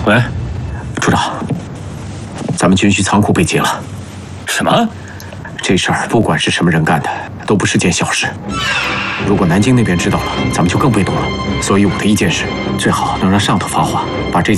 喂， 处长，咱们军需仓库被劫了。 什么？ 这事儿不管是什么人干的，都不是件小事。如果南京那边知道了，咱们就更被动了。所以我的意见是，最好能让上头发话，把这